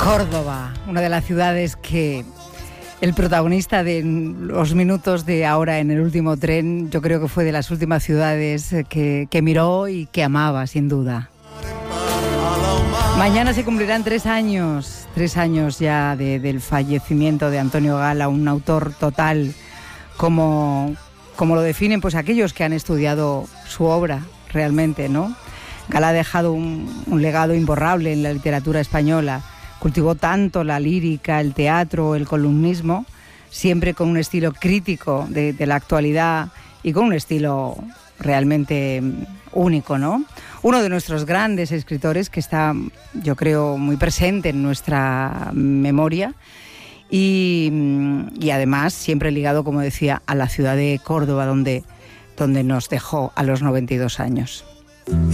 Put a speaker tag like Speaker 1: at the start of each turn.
Speaker 1: Córdoba, una de las ciudades que el protagonista de los minutos de Ahora en el último tren, yo creo que fue de las últimas ciudades que miró y que amaba, sin duda. Mañana se cumplirán 3 años ya del fallecimiento de Antonio Gala, un autor total, como lo definen pues aquellos que han estudiado su obra realmente, ¿no? Gala ha dejado un legado imborrable en la literatura española. Cultivó tanto la lírica, el teatro, el columnismo, siempre con un estilo crítico de la actualidad y con un estilo realmente único, ¿no? Uno de nuestros grandes escritores que está, yo creo, muy presente en nuestra memoria y además siempre ligado, como decía, a la ciudad de Córdoba, donde nos dejó a los 92 años.